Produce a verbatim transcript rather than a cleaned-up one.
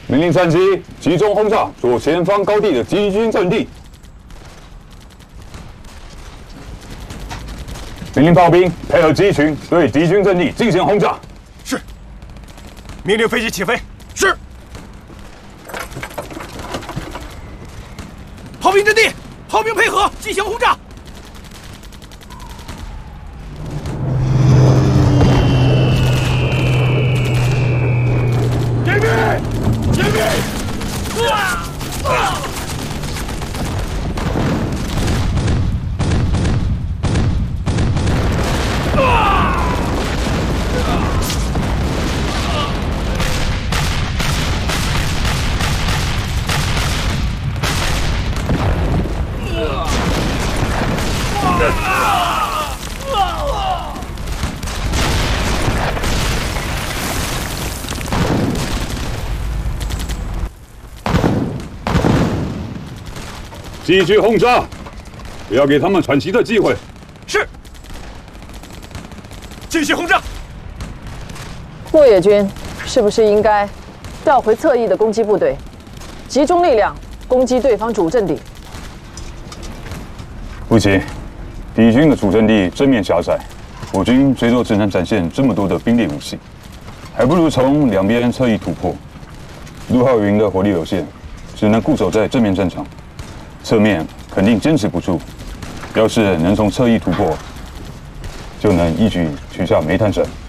命令战机集中轰炸左前方高地的敌军阵地。命令炮兵配合机群对敌军阵地进行轰炸。 是。命令飞机起飞。是。炮兵阵地，炮兵配合进行轰炸。 继续轰炸，不要给他们喘息的机会。 是。继续轰炸。 洛野军是不是应该调回侧翼的攻击部队，集中力量攻击对方主阵地？ 不行，敌军的主阵地正面狭窄，我军最多只能展现这么多的兵力武器，还不如从两边侧翼突破。陆浩云的火力有限，只能固守在正面战场。 侧面肯定坚持不住，要是能从侧翼突破，就能一举取下煤炭省。